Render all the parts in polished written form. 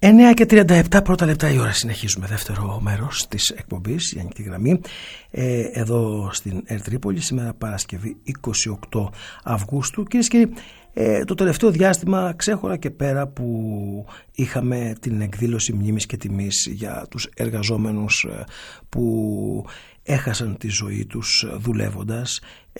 9:37 πρώτα λεπτά η ώρα. Συνεχίζουμε δεύτερο μέρος της εκπομπής, η Ανοιχτή Γραμμή, εδώ στην Ερτρίπολη, σήμερα Παρασκευή 28 Αυγούστου. Κυρίες και κύριοι, το τελευταίο διάστημα, ξέχωρα και πέρα που είχαμε την εκδήλωση μνήμης και τιμής για τους εργαζόμενους που έχασαν τη ζωή τους δουλεύοντας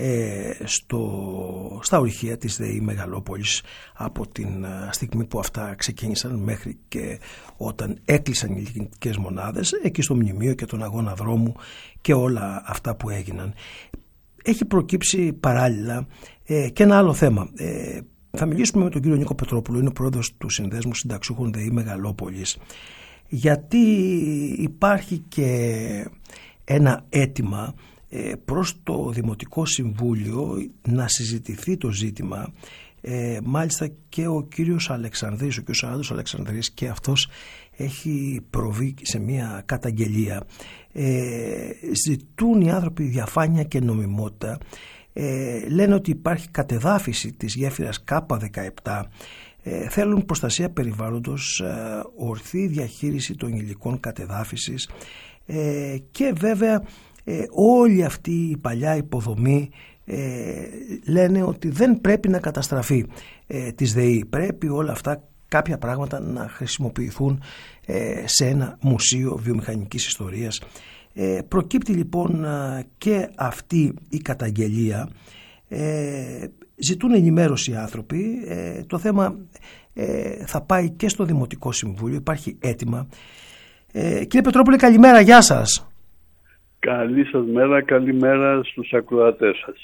στα ορυχεία της ΔΕΗ Μεγαλόπολης από την στιγμή που αυτά ξεκίνησαν μέχρι και όταν έκλεισαν οι λειτουργικές μονάδες, εκεί στο μνημείο και τον αγώνα δρόμου και όλα αυτά που έγιναν. Έχει προκύψει παράλληλα και ένα άλλο θέμα. Θα μιλήσουμε με τον κύριο Νίκο Πετρόπουλο, είναι ο πρόεδρος του Συνδέσμου Συνταξιούχων ΔΕΗ Μεγαλόπολης, γιατί υπάρχει και ένα αίτημα προς το Δημοτικό Συμβούλιο να συζητηθεί το ζήτημα. Μάλιστα και ο κύριος Αλεξανδρής, ο κύριος Αράντος Αλεξανδρής, και αυτός έχει προβεί σε μια καταγγελία. Ζητούν οι άνθρωποι διαφάνεια και νομιμότητα. Λένε ότι υπάρχει κατεδάφιση της γέφυρας K17. Θέλουν προστασία περιβάλλοντος, ορθή διαχείριση των υλικών κατεδάφισης και βέβαια όλη αυτή η παλιά υποδομή λένε ότι δεν πρέπει να καταστραφεί της ΔΕΗ. Πρέπει όλα αυτά, κάποια πράγματα, να χρησιμοποιηθούν σε ένα μουσείο βιομηχανικής ιστορίας. Προκύπτει λοιπόν και αυτή η καταγγελία. Ζητούν ενημέρωση οι άνθρωποι. Το θέμα θα πάει και στο Δημοτικό Συμβούλιο. Υπάρχει αίτημα. Κύριε Πετρόπουλε, καλημέρα, γεια σας. Καλή σας μέρα, καλημέρα στους ακροατές σας.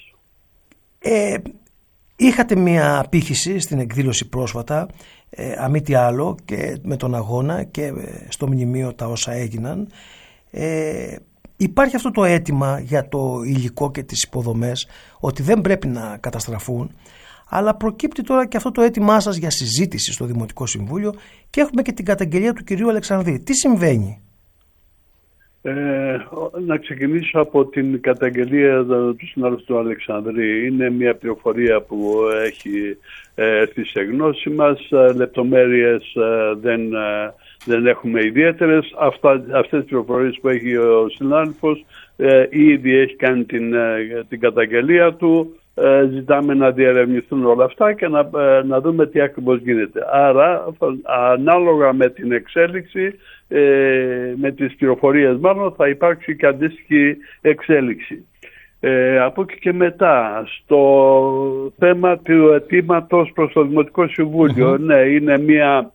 Είχατε μια απήχηση στην εκδήλωση πρόσφατα, αμή τι άλλο, και με τον αγώνα και στο μνημείο τα όσα έγιναν. Υπάρχει αυτό το αίτημα για το υλικό και τις υποδομές, ότι δεν πρέπει να καταστραφούν, αλλά προκύπτει τώρα και αυτό το αίτημά σας για συζήτηση στο Δημοτικό Συμβούλιο και έχουμε και την καταγγελία του κυρίου Αλεξανδρή. Τι συμβαίνει? Να ξεκινήσω από την καταγγελία του συνάδελφου του Αλεξανδρή. Είναι μια πληροφορία που έχει έρθει σε γνώση μας. Λεπτομέρειες δεν έχουμε ιδιαίτερες. Αυτές τις πληροφορίες που έχει ο συνάδελφος ήδη έχει κάνει την καταγγελία του. Ζητάμε να διερευνηθούν όλα αυτά και να δούμε τι ακριβώς γίνεται. Άρα, ανάλογα με την εξέλιξη, με τις πληροφορίες μάλλον, θα υπάρξει και αντίστοιχη εξέλιξη. Από εκεί και μετά, στο θέμα του αιτήματος προς το Δημοτικό Συμβούλιο, ναι, είναι μια...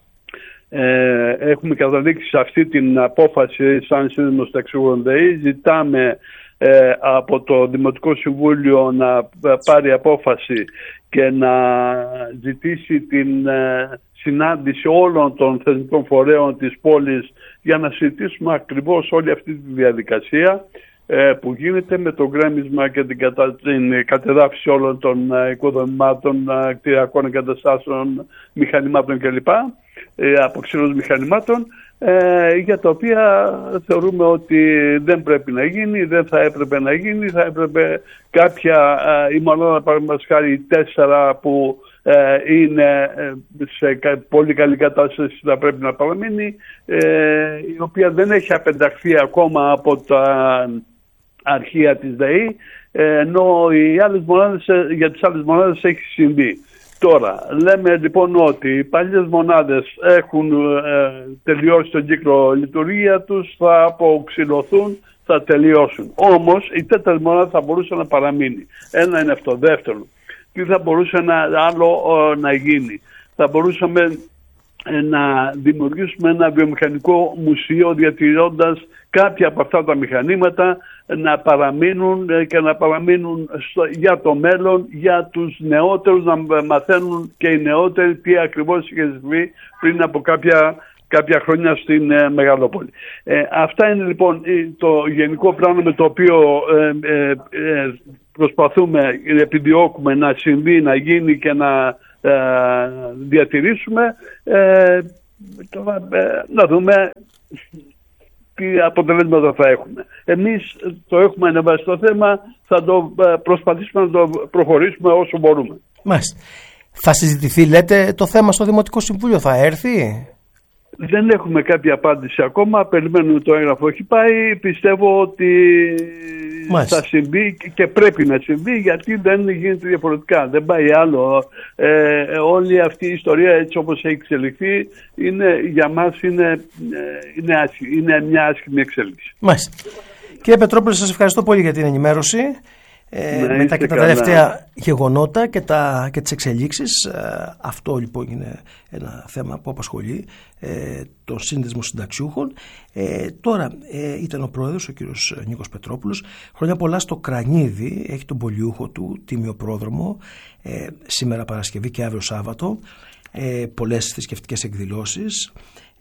έχουμε καταλήξει σε αυτή την απόφαση σαν Σύνδεσμος Συνταξιούχων ΔΕΗ. Ζητάμε από το Δημοτικό Συμβούλιο να πάρει απόφαση και να ζητήσει την συνάντηση όλων των θεσμικών φορέων της πόλης για να συζητήσουμε ακριβώς όλη αυτή τη διαδικασία που γίνεται με το γκρέμισμα και την κατεδάφιση όλων των οικοδομημάτων, κτηριακών εγκαταστάσεων, μηχανημάτων κλπ. Από ξένους μηχανημάτων, για τα οποία θεωρούμε ότι δεν πρέπει να γίνει, δεν θα έπρεπε να γίνει. Θα έπρεπε κάποια, η μονάδα παραδείγματος χάρη 4 που είναι σε πολύ καλή κατάσταση, θα πρέπει να παραμείνει, η οποία δεν έχει απενταχθεί ακόμα από τα αρχεία της ΔΕΗ, ενώ για τις άλλες μονάδες έχει συμβεί. Τώρα, λέμε λοιπόν ότι οι παλιές μονάδες έχουν τελειώσει τον κύκλο λειτουργία τους, θα αποξυλωθούν, θα τελειώσουν. Όμως η τέταρτη μονάδα θα μπορούσε να παραμείνει. Ένα είναι αυτό. Δεύτερον, τι θα μπορούσε άλλο να γίνει? Θα μπορούσαμε να δημιουργήσουμε ένα βιομηχανικό μουσείο διατηρώντας κάποια από αυτά τα μηχανήματα να παραμείνουν και να παραμείνουν για το μέλλον, για τους νεότερους, να μαθαίνουν και οι νεότεροι τι ακριβώς είχε συμβεί πριν από κάποια χρόνια στην Μεγαλόπολη. Αυτά είναι λοιπόν το γενικό πλάνο με το οποίο προσπαθούμε, επιδιώκουμε να συμβεί, να γίνει και να διατηρήσουμε. Να δούμε τι αποτελέσματα θα έχουμε. Εμείς το έχουμε ανεβάσει το θέμα, θα το προσπαθήσουμε να το προχωρήσουμε όσο μπορούμε. Μάλιστα. Θα συζητηθεί, λέτε, το θέμα στο Δημοτικό Συμβούλιο, θα έρθει? Δεν έχουμε κάποια απάντηση ακόμα. Περιμένουμε το έγγραφο. Έχει πάει. Πιστεύω ότι θα συμβεί και πρέπει να συμβεί, γιατί δεν γίνεται διαφορετικά. Δεν πάει άλλο. Όλη αυτή η ιστορία, έτσι όπως έχει εξελιχθεί, για μας είναι μια άσχημη εξέλιξη. Μάλιστα. Κύριε Πετρόπουλε, σας ευχαριστώ πολύ για την ενημέρωση. Μετά και τα τελευταία γεγονότα και τις εξελίξεις. Αυτό λοιπόν είναι ένα θέμα που απασχολεί τον Σύνδεσμο Συνταξιούχων. Τώρα ήταν ο πρόεδρος, ο κύριος Νίκος Πετρόπουλος. Χρόνια πολλά στο Κρανίδι, έχει τον πολιούχο του, Τίμιο Πρόδρομο, σήμερα Παρασκευή και αύριο Σάββατο. Πολλές θρησκευτικές εκδηλώσεις.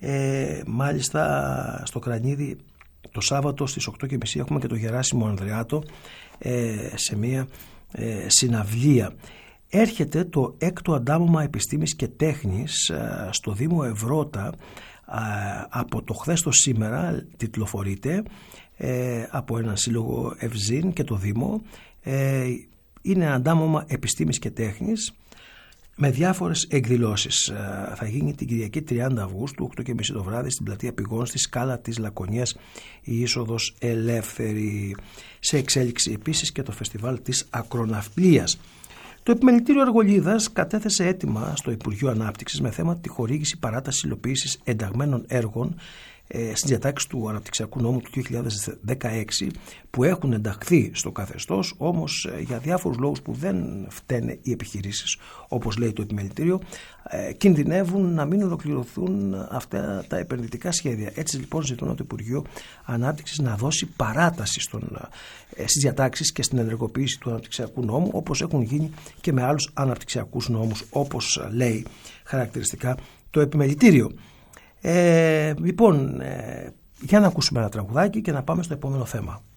Μάλιστα στο Κρανίδι το Σάββατο στις 8.30 έχουμε και το Γεράσιμο Ανδρεάτο σε μια συναυλία. Έρχεται το 6ο Αντάμωμα Επιστήμης και Τέχνης στο Δήμο Ευρώτα από το χθες το σήμερα, τιτλοφορείται από έναν σύλλογο Ευζήν και το Δήμο. Είναι Αντάμωμα Επιστήμης και Τέχνης με διάφορες εκδηλώσεις. Θα γίνει την Κυριακή 30 Αυγούστου, 8.30 το βράδυ, στην πλατεία Πηγών, στη σκάλα της Λακωνίας, η είσοδος ελεύθερη. Σε εξέλιξη επίσης και το φεστιβάλ της Ακροναυπλίας. Το Επιμελητήριο Αργολίδας κατέθεσε αίτημα στο Υπουργείο Ανάπτυξης με θέμα τη χορήγηση παράταση υλοποίησης ενταγμένων έργων στις διατάξεις του Αναπτυξιακού Νόμου του 2016 που έχουν ενταχθεί στο καθεστώς, όμως για διάφορους λόγους που δεν φταίνε οι επιχειρήσεις, όπως λέει το Επιμελητήριο, κινδυνεύουν να μην ολοκληρωθούν αυτά τα επενδυτικά σχέδια. Έτσι λοιπόν ζητούν από το Υπουργείο Ανάπτυξης να δώσει παράταση στις διατάξεις και στην ενεργοποίηση του Αναπτυξιακού Νόμου, όπως έχουν γίνει και με άλλους αναπτυξιακούς νόμους, όπως λέει χαρακτηριστικά το Επιμελητήριο. Λοιπόν, για να ακούσουμε ένα τραγουδάκι και να πάμε στο επόμενο θέμα.